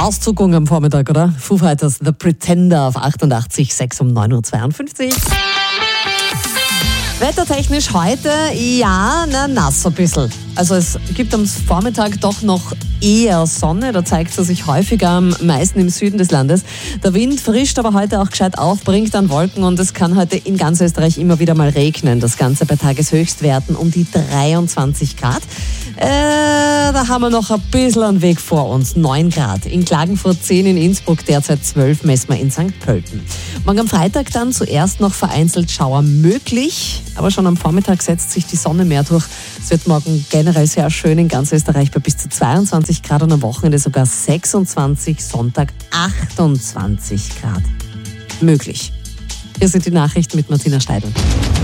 Auszuckung am Vormittag, oder? Foo Fighters, The Pretender auf 88,6 um 9.52 Uhr. Wettertechnisch heute, ja, nass ein bisschen. Also es gibt am Vormittag doch noch eher Sonne, da zeigt sie sich häufiger am meisten im Süden des Landes. Der Wind frischt aber heute auch gescheit auf, bringt dann Wolken und es kann heute in ganz Österreich immer wieder mal regnen. Das Ganze bei Tageshöchstwerten um die 23 Grad. Da haben wir noch ein bisschen einen Weg vor uns. 9 Grad. In Klagenfurt 10, in Innsbruck derzeit 12 messen wir in St. Pölten. Morgen am Freitag dann zuerst noch vereinzelt Schauer möglich, aber schon am Vormittag setzt sich die Sonne mehr durch. Es wird morgen generell sehr schön in ganz Österreich bei bis zu 22 Grad und am Wochenende sogar 26, Sonntag 28 Grad. Möglich. Hier sind die Nachrichten mit Martina Steidl.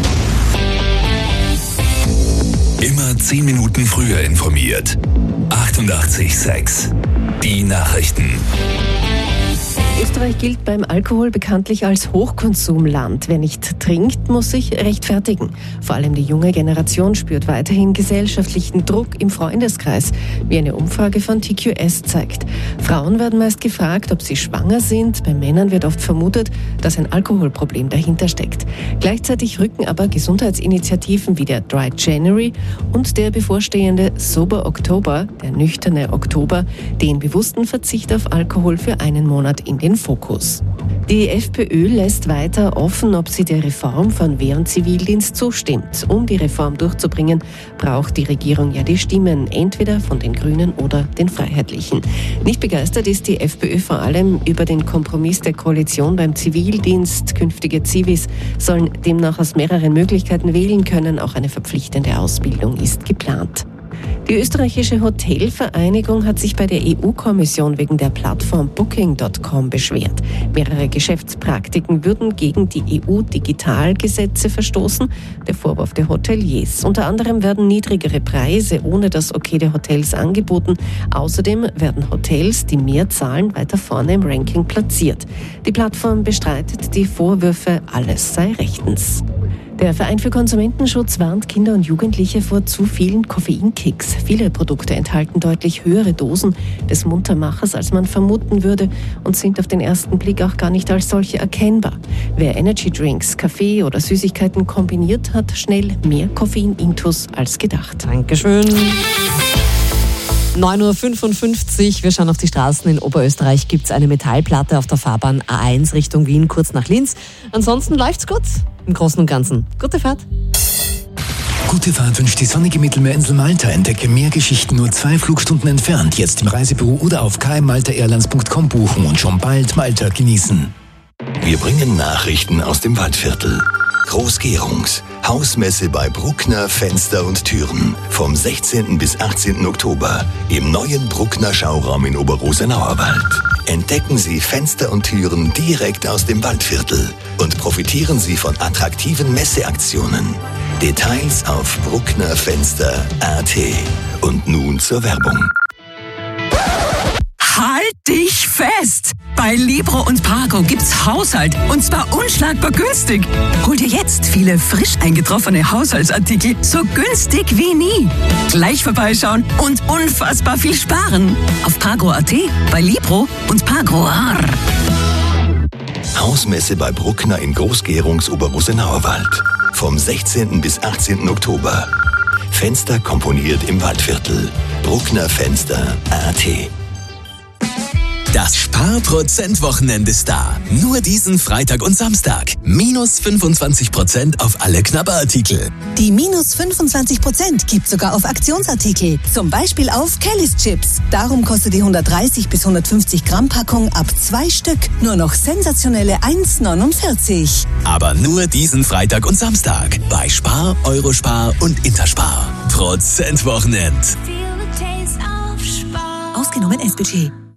Immer 10 Minuten früher informiert. 88,6. Die Nachrichten. Österreich gilt beim Alkohol bekanntlich als Hochkonsumland. Wer nicht trinkt, muss sich rechtfertigen. Vor allem die junge Generation spürt weiterhin gesellschaftlichen Druck im Freundeskreis, wie eine Umfrage von TQS zeigt. Frauen werden meist gefragt, ob sie schwanger sind. Bei Männern wird oft vermutet, dass ein Alkoholproblem dahinter steckt. Gleichzeitig rücken aber Gesundheitsinitiativen wie der Dry January und der bevorstehende Sober Oktober, der nüchterne Oktober, den bewussten Verzicht auf Alkohol für einen Monat in den Fokus. Die FPÖ lässt weiter offen, ob sie der Reform von Wehr- und Zivildienst zustimmt. Um die Reform durchzubringen, braucht die Regierung ja die Stimmen, entweder von den Grünen oder den Freiheitlichen. Nicht begeistert ist die FPÖ vor allem über den Kompromiss der Koalition beim Zivildienst. Künftige Zivis sollen demnach aus mehreren Möglichkeiten wählen können. Auch eine verpflichtende Ausbildung ist geplant. Die österreichische Hotelvereinigung hat sich bei der EU-Kommission wegen der Plattform Booking.com beschwert. Mehrere Geschäftspraktiken würden gegen die EU-Digitalgesetze verstoßen. Der Vorwurf der Hoteliers. Unter anderem werden niedrigere Preise ohne das Okay der Hotels angeboten. Außerdem werden Hotels, die mehr zahlen, weiter vorne im Ranking platziert. Die Plattform bestreitet die Vorwürfe, alles sei rechtens. Der Verein für Konsumentenschutz warnt Kinder und Jugendliche vor zu vielen Koffeinkicks. Viele Produkte enthalten deutlich höhere Dosen des Muntermachers, als man vermuten würde und sind auf den ersten Blick auch gar nicht als solche erkennbar. Wer Energydrinks, Kaffee oder Süßigkeiten kombiniert, hat schnell mehr Koffein-Intus als gedacht. Dankeschön. 9.55 Uhr, wir schauen auf die Straßen. In Oberösterreich gibt es eine Metallplatte auf der Fahrbahn A1 Richtung Wien, kurz nach Linz. Ansonsten läuft's gut, im Großen und Ganzen. Gute Fahrt. Gute Fahrt wünscht die sonnige Mittelmeerinsel Malta. Entdecke mehr Geschichten nur 2 Flugstunden entfernt. Jetzt im Reisebüro oder auf kmmaltaairlines.com buchen und schon bald Malta genießen. Wir bringen Nachrichten aus dem Waldviertel. Groß-Gerungs. Hausmesse bei Bruckner Fenster und Türen. Vom 16. bis 18. Oktober im neuen Bruckner Schauraum in Oberrosenauerwald. Entdecken Sie Fenster und Türen direkt aus dem Waldviertel und profitieren Sie von attraktiven Messeaktionen. Details auf brucknerfenster.at. Und nun zur Werbung. Halt dich fest! Bei Libro und Parco gibt's Haushalt und zwar unschlagbar günstig. Hol dir jetzt viele frisch eingetroffene Haushaltsartikel so günstig wie nie. Gleich vorbeischauen und unfassbar viel sparen. Auf Parco.at, bei Libro und Parco. Hausmesse bei Bruckner in Groß-Gerungs Oberrosenauerwald. Vom 16. bis 18. Oktober. Fenster komponiert im Waldviertel. Brucknerfenster.at. Das Sparprozent-Wochenende ist da. Nur diesen Freitag und Samstag. Minus 25% auf alle Knabberartikel. Die minus 25% gibt sogar auf Aktionsartikel. Zum Beispiel auf Kellys Chips. Darum kostet die 130 bis 150 Gramm Packung ab 2 Stück nur noch sensationelle 1,49. Aber nur diesen Freitag und Samstag. Bei Spar, Eurospar und Interspar. Prozent-Wochenend. Ausgenommen S-Budget.